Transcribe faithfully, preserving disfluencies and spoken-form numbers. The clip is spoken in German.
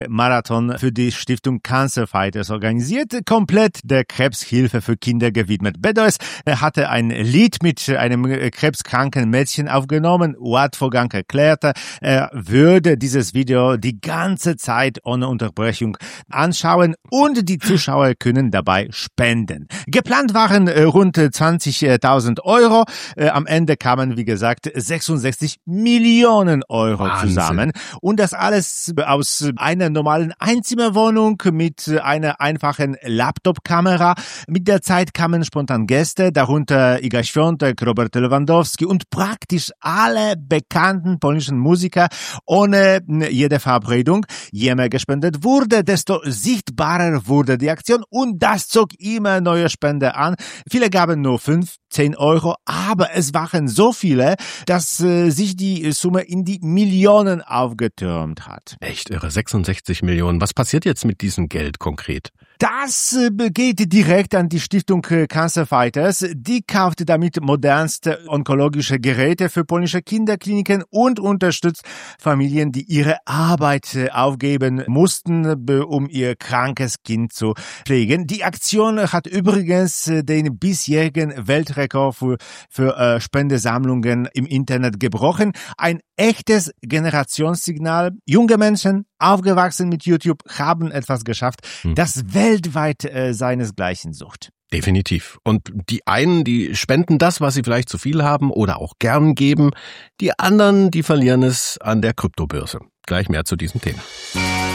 Marathon für die Stiftung Cancer Fighters organisiert, komplett der Krebshilfe für Kinder gewidmet. Bedoes hatte ein Lied mit einem krebskranken Mädchen aufgenommen. Wolfgang erklärte, er würde dieses Video die ganze Zeit ohne Unterbrechung anschauen und die Zuschauer können dabei spenden. Geplant waren rund zwanzigtausend Euro. Am Ende kamen, wie gesagt, sechsundsechzig Millionen Euro Wahnsinn. zusammen. Und das alles aus einer normalen Einzimmerwohnung mit einer einfachen Laptop-Kamera. Mit der Zeit kamen spontan Gäste, darunter Iga Świątek, Robert Lewandowski und praktisch alle bekannten polnischen Musiker ohne jede Verabredung. Je mehr gespendet wurde, desto sichtbarer wurde die Aktion und das zog immer neue Spender an. Viele gaben nur fünf, zehn Euro, aber es waren so viele, dass äh, sich die Summe in die Millionen aufgetürmt hat. Echt irre, sechsundsechzig Millionen. Was passiert jetzt mit diesem Geld konkret? Das geht direkt an die Stiftung Cancer Fighters. Die kauft damit modernste onkologische Geräte für polnische Kinderkliniken und unterstützt Familien, die ihre Arbeit aufgeben mussten, um ihr krankes Kind zu pflegen. Die Aktion hat übrigens den bisherigen Weltrekord für, für Spendesammlungen im Internet gebrochen. Ein echtes Generationssignal. Junge Menschen, aufgewachsen mit YouTube, haben etwas geschafft, hm. das weltweit äh, seinesgleichen sucht. Definitiv. Und die einen, die spenden das, was sie vielleicht zu viel haben oder auch gern geben. Die anderen, die verlieren es an der Kryptobörse. Gleich mehr zu diesem Thema.